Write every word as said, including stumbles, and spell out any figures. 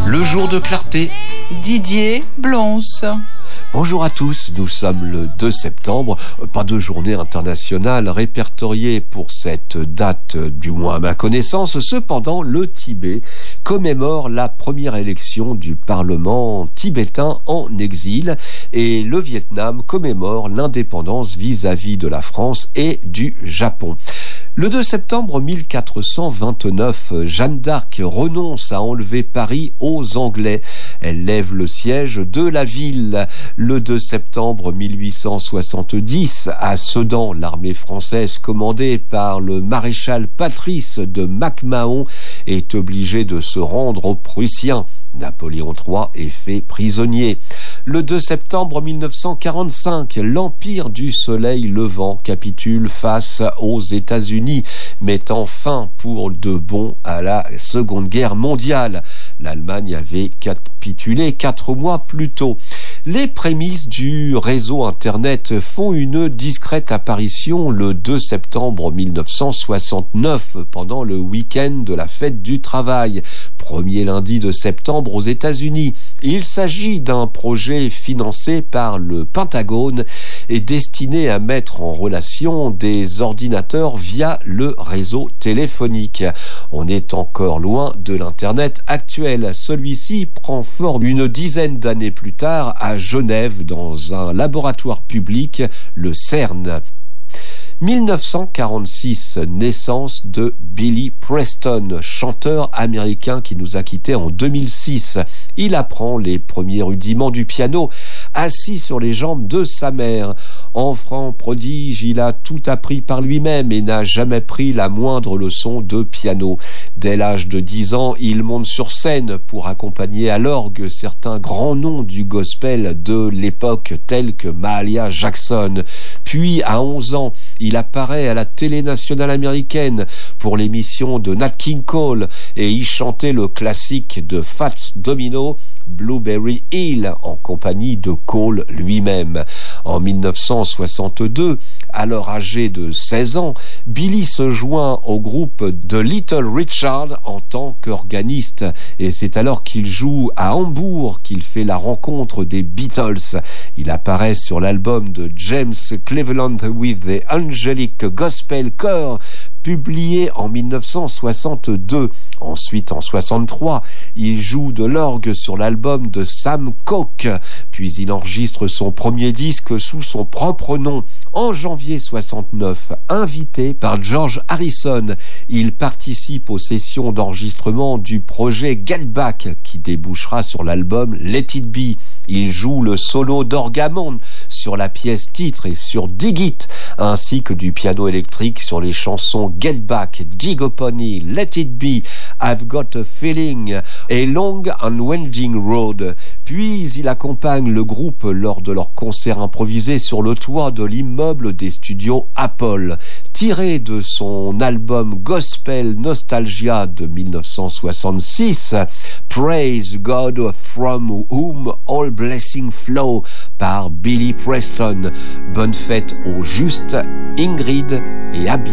Le jour de clarté. Didier Blons. Bonjour à tous, nous sommes le deux septembre, pas de journée internationale répertoriée pour cette date, du moins à ma connaissance. Cependant, le Tibet commémore la première élection du Parlement tibétain en exil et le Vietnam commémore l'indépendance vis-à-vis de la France et du Japon. Le deux septembre mille quatre cent vingt-neuf, Jeanne d'Arc renonce à enlever Paris aux Anglais. Elle lève le siège de la ville. Le deux septembre mille huit cent soixante-dix, à Sedan, l'armée française commandée par le maréchal Patrice de MacMahon est obligée de se rendre aux Prussiens. Napoléon trois est fait prisonnier. Le deux septembre mille neuf cent quarante-cinq, l'Empire du Soleil Levant capitule face aux États-Unis, mettant fin pour de bon à la Seconde Guerre mondiale. L'Allemagne avait capitulé quatre mois plus tôt. Les prémices du réseau Internet font une discrète apparition le deux septembre mille neuf cent soixante-neuf pendant le week-end de la fête du travail, premier lundi de septembre aux États-Unis. Il s'agit d'un projet financé par le Pentagone et destiné à mettre en relation des ordinateurs via le réseau téléphonique. On est encore loin de l'Internet actuel. Celui-ci prend forme une dizaine d'années plus tard à Genève dans un laboratoire public, le CERN. mille neuf cent quarante-six, naissance de Billy Preston, chanteur américain qui nous a quittés en deux mille six. Il apprend les premiers rudiments du piano, assis sur les jambes de sa mère. Enfant prodige, il a tout appris par lui-même et n'a jamais pris la moindre leçon de piano. Dès l'âge de dix ans, il monte sur scène pour accompagner à l'orgue certains grands noms du gospel de l'époque tels que Mahalia Jackson. Puis, à onze ans, il apparaît à la télé nationale américaine pour l'émission de Nat King Cole et y chantait le classique de Fats Domino, Blueberry Hill, en compagnie de Cole lui-même. En mille neuf cent soixante-deux, alors âgé de seize ans, Billy se joint au groupe de Little Richard en tant qu'organiste. Et c'est alors qu'il joue à Hambourg qu'il fait la rencontre des Beatles. Il apparaît sur l'album de James Cleveland with the Angelic Gospel Choir, publié en mille neuf cent soixante-deux. Ensuite, en soixante-trois, il joue de l'orgue sur l'album de Sam Cooke. Puis il enregistre son premier disque sous son propre nom. En janvier soixante-neuf, invité par George Harrison, il participe aux sessions d'enregistrement du projet Get Back qui débouchera sur l'album Let It Be. Il joue le solo d'Orgamond sur la pièce titre et sur Dig It, ainsi que du piano électrique sur les chansons Get Back, Dig a Pony, Let It Be, I've Got a Feeling et Long and Winding Road. Puis il accompagne le groupe lors de leur concert improvisé sur le toit de l'immeuble des studios Apple. Tiré de son album Gospel Nostalgia de mille neuf cent soixante-six, Praise God from whom all blessings flow par Billy Preston. Bonne fête aux Justes, Ingrid et Abby.